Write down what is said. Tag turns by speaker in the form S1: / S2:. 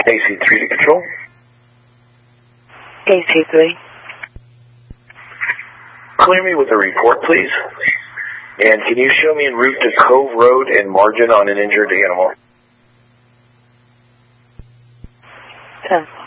S1: AC3 to control.
S2: AC3.
S1: Clear me with a report, please. And can you show me en route to Cove Road and margin on an injured animal?
S2: 10.